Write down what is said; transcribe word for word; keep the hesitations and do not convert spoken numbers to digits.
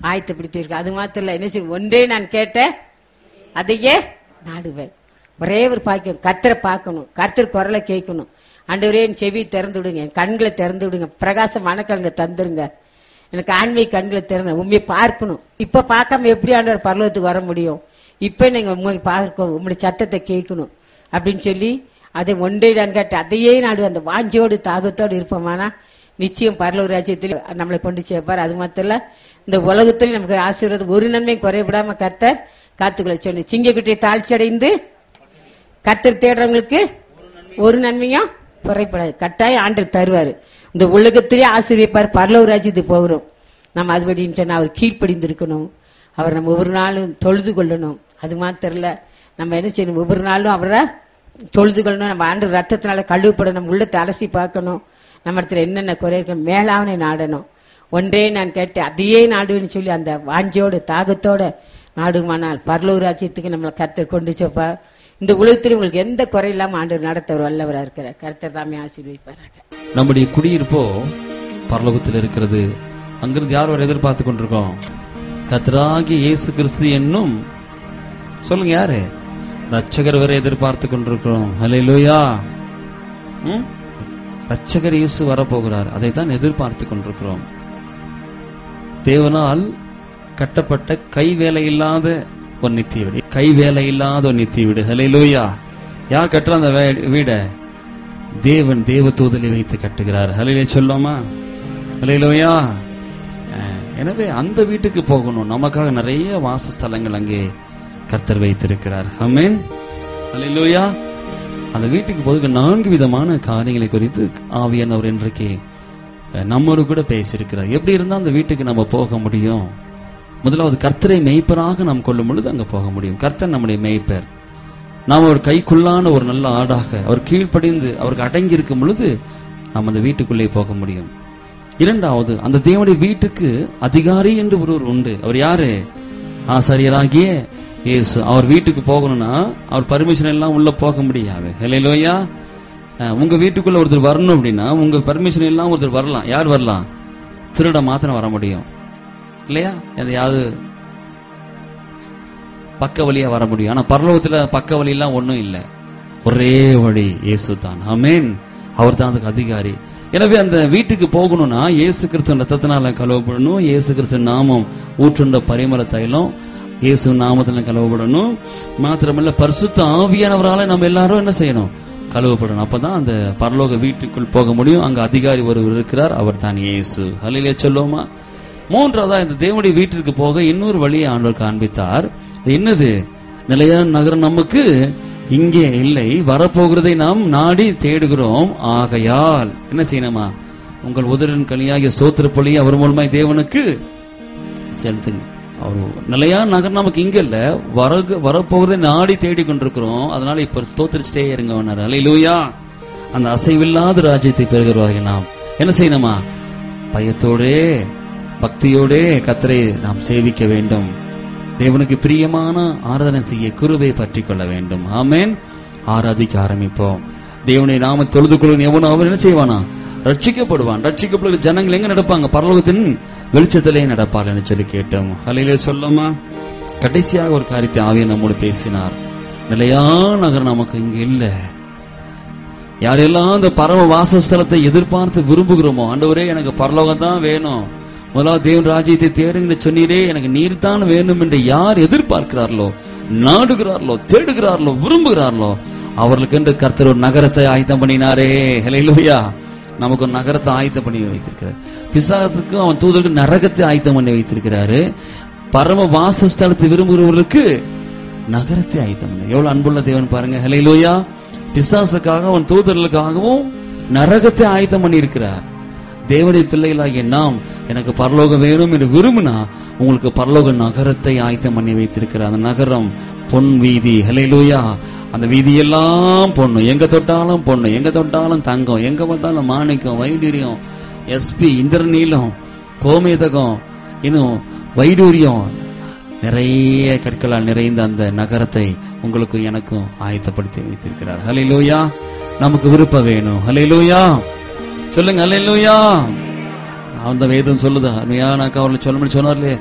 ஆயத்தப்படுத்தியிருக்கு. அது மாத்திரம் இல்ல, என்ன செய்யும், ஒன்றே நான் கேட்டேன் அதையே நாடுவேன். ஒரே ஒரு பாக்கியம், கர்த்தரை பார்க்கணும், கர்த்தர் குரலை கேட்கணும். ஆண்டவரே என் செவி திறந்து விடுங்க, என் கண்களை திறந்து விடுங்க, பிரகாசமான கண்களை தந்துருங்க, எனக்கு ஆன்மீக கண்களை திறந்து உண்மையை பார்க்கணும். இப்ப பார்க்காம எப்படி ஆண்டவர் பரலோகத்துக்கு வர முடியும்? இப்ப நீங்க உண்மை பார்க்கணும், உங்களுடைய சத்தத்தை கேட்கணும் அப்படின்னு சொல்லி அதை ஒன்றே நான் கேட்டு அதையே நாடு அந்த வாஞ்சியோடு தாகத்தோடு இருப்போமானா நிச்சயம் பரலோக ராஜ்யத்தில் நம்மளை கொண்டு சேர்ப்பார். அது மாத்திரம் இல்ல, இந்த உலகத்தில் நமக்கு ஆசீர்வாதம் ஒரு நன்மையும் குறைவிடாம கர்த்தர் காத்துக்களை சொன்ன சிங்கக்குட்டியை தாழ்ச்சி அடைந்து கர்த்தர் தேடுறவங்களுக்கு ஒரு நன்மையும் குறைப்படாது. கட்டாயம் ஆண்டவர் தருவாரு. இந்த உலகத்திலே ஆசீர்வதிப்பார். பரலோக ராஜ்யத்துக்கு போகிறோம் நம்ம அதுபடின்னு சொன்னா அவர் கீழ்ப்படிந்து இருக்கணும். அவர் நம்ம ஒவ்வொரு நாளும் தொழுது கொள்ளணும். அது மாத்திரம் இல்ல, நம்ம என்ன செய்யணும், ஒவ்வொரு நாளும் அவரை தொழுது கொள்ளணும். நம்ம ஆண்டு ரத்தத்தினால கழுவப்படணும், நம்ம உள்ளத்தை அலசி பார்க்கணும், நம்ம இடத்துல என்னென்ன குறை இருக்கு மேலாவனை நாடணும். ஒன்றே நான் கேட்டேன் அதையே நாடுவேன்னு சொல்லி அந்த வாஞ்சியோட தாகத்தோட நாடுமானால் பரலோக ராஜ்யத்துக்கு நம்மளை கர்த்தர் கொண்டு சேர்ப்பார். இந்த உலகத்தில் உங்களுக்கு எந்த குறை இல்லாம ஆண்டவர் நடத்தவர் வல்லவராக இருக்கிறார். கர்த்தர் தாமே ஆசீர்வதிப்பாராக. நம்முடைய குடியிருப்போ பரலோகத்தில் இருக்கிறது. அங்கிருந்து யார் வரை எதிர்பார்த்து கொண்டிருக்கோம்? கர்த்தராகிய இயேசு கிறிஸ்து என்னும் சொல்லுங்க யாரு ரட்சகர் வரை எதிர்பார்த்து கொண்டிருக்கிறோம். ஹல்லேலூயா. ரட்சகர் இயேசு வரப்போகிறார், அதைத்தான் எதிர்பார்த்து கொண்டிருக்கிறோம். தேவனால் கட்டப்பட்ட கை வேலை இல்லாத ஒரு நித்திய வீடு, கை வேலை இல்லாத ஒரு நித்திய வீடு. ஹல்லேலூயா. யார் கட்டுற அந்த வீட? தேவன் தேவ தூதலை வைத்து கட்டுகிறார். ஹல்லேலூயா சொல்லாமா? ஹல்லேலூயா. எனவே அந்த வீட்டுக்கு போகணும். நமக்காக நிறைய வாசஸ்தலங்கள் அங்கே கர்த்தர் வைத்திருக்கிறார். ஆமென். ஹல்லேலூயா. அந்த வீட்டுக்கு போக நான்கு விதமான காரியங்களை குறித்து ஆவியானவர் இன்றைக்கு நம்மோடு கூட பேசியிருக்கிறார். எப்படி இருந்தா அந்த வீட்டுக்கு நம்ம போக முடியும்? முதலாவது, கர்த்தரை மெய்ப்பராக நாம் கொள்ளும் பொழுது அங்க போக முடியும். கர்த்தர் நம்முடைய மெய்ப்பர். நாம் அவர் கைக்குள்ளான ஒரு நல்ல ஆடாக அவர் கீழ்ப்படிந்து அவருக்கு அடங்கி இருக்கும் பொழுது நாம் அந்த வீட்டுக்குள்ளே போக முடியும். இரண்டாவது, அந்த தேவனுடைய வீட்டுக்கு அதிகாரி என்று ஒருவர் உண்டு. அவர் யாரு? ஆசாரியராகிய இயேசு. அவர் வீட்டுக்கு போகணும்னா அவர் பர்மிஷன் எல்லாம் உள்ள போக முடியாது. ஹல்லேலூயா. உங்க வீட்டுக்குள்ள ஒருத்தர் வரணும் அப்படின்னா உங்க பர்மிஷன் எல்லாம் ஒருத்தர் வரலாம். யார் வரலாம்? திருட மாத்திரம் வர முடியும் இல்லையா? எதையாவது பக்க வழியா வர முடியும். ஆனா பரலோகத்துல பக்க வழி எல்லாம் ஒண்ணும் இல்லை. ஒரே வழி இயேசு தான். ஆமென். அவர் தான் அதுக்கு அதிகாரி. எனவே அந்த வீட்டுக்கு போகணும்னா இயேசு கிறிஸ்து ரத்தத்தினால கழுவப்படணும். இயேசு கிறிஸ்து நாமம் ஊற்றுண்ட பரிமள தைலம் இயேசு நாமத்துல கழுவப்படணும். மாத்திரமல்ல பரிசுத்த ஆவியானவரால நம்ம எல்லாரும் என்ன செய்யணும்? கழுவப்படணும். அப்பதான் அந்த பரலோக வீட்டுக்குள் போக முடியும். அங்க அதிகாரி ஒருவர் இருக்கிறார், அவர் தான் இயேசு. ஹல்லேலூயா சொல்லுவோமா? மூன்றாவதா, இந்த தேவனுடைய வீட்டிற்கு போக இன்னொரு வழியை ஆண்டவர் காண்பித்தார். என்னது? நிலையான நகரம் நமக்கு இங்கே இல்லை, வரப்போகிறதை நாம் நாடி தேடுகிறோம். ஆகையால் என்ன செய்யணுமா? உங்கள் உதரின் கனியாகிய ஸ்தோத்திர பலியை அவர் மூலமாய் தேவனுக்கு செலுத்துங்க. அவர் நிலையான நகர் நமக்கு இங்க இல்ல, வர வரப்போகிறதை நாடி தேடி கொண்டிருக்கிறோம். அதனால இப்ப ஸ்தோத்திரிச்சிட்டே இருங்க. ஹல்லேலூயா. அந்த அசைவில்லாத ராஜ்யத்தை பெறுகிறவர்கள் நாம் என்ன செய்யணுமா? பயத்தோடே பக்தியோடே கர்த்தரை நாம் சேவிக்க வேண்டும். தேவனுக்கு பிரியமான ஆராதனை செய்ய கிருபை பற்றி கொள்ள வேண்டும். ஆமென். ஆராதிக்க ஆரம்பிப்போம். தேவனை நாம தொழுது கொள்ளும் எவனோ அவன் என்ன செய்வானா? ரட்சிக்கப்படுவான். ரட்சிக்கப்படுகிற ஜனங்கள் எங்க நடப்பாங்க? பரலோகத்தின் வெளிச்சத்திலே நடப்பார்கள் சொல்லி கேட்டோம். ஹல்லேலூயா சொல்லுமா? கடைசியாக ஒரு காரியத்தை ஆவியானவர் நம்மோடு பேசினார். நிலையான நகரம் நமக்கு இங்க இல்ல. யாரெல்லாம் அந்த பரம வாசஸ்தலத்தை எதிர்பார்த்து விரும்புகிறோமோ, ஆண்டவரே எனக்கு பரலோகம் தான் வேணும், முதலாவது தேவன் ராஜ்யத்தை தேடுங்க சொன்னீரே, எனக்கு நீர் தான் வேணும் என்று யார் எதிர்பார்க்கிறார்களோ, நாடுகிறார்களோ, தேடுகிறார்களோ, விரும்புகிறார்களோ, அவர்களுக்கு என்று கர்த்தர் ஒரு நகரத்தை ஆயத்தம் பண்ணினாரே. ஹல்லேலூயா. நமக்கு ஒரு நகரத்தை ஆயத்தம் பண்ணி வைத்திருக்கிறார். பிசாசுக்கு அவன் தூதருக்கு நரகத்தை ஆயத்தம் பண்ணி வைத்திருக்கிறாரு. பரம வாசஸ்தலத்தை விரும்புகிறவர்களுக்கு நகரத்தை ஆயத்தம் பண்ணி. எவ்வளவு அன்புள்ள தேவன் பாருங்க. ஹல்லேலூயா. பிசாசுக்காக அவன் தூதர்களுக்காகவும் நரகத்தை ஆயத்தம் பண்ணி இருக்கிறார். தேவனுடைய பிள்ளைகளாகிய நாம் எனக்கு பரலோகம் வேணும் என்று விரும்பினா உங்களுக்கு பரலோக நகரத்தை ஆயத்தம் பண்ணி வைத்திருக்கிறார். அந்த நகரம் பொன் வீதி. ஹல்லேலூயா. அந்த வீதியெல்லாம் பொண்ணு, எங்க தொட்டாலும் பொண்ணு, எங்க தொட்டாலும் தங்கம், எங்க பார்த்தாலும் மாணிக்கம், வைடூரியம், எஸ்பி, இந்திரநீலம், கோமேதகம், இன்னும் வைடூரியம், நிறைய கற்களால் நிறைந்த அந்த நகரத்தை உங்களுக்கு எனக்கும் ஆயத்தப்படுத்தி வைத்திருக்கிறார். ஹல்லேலூயா. நமக்கு விருப்பம் வேணும். ஹல்லேலூயா சொல்லுங்க. ஹல்லேலூயா. அந்த வேதம் சொல்லுது, அருமையான அவர்களை சொல்ல சொன்னார்லே,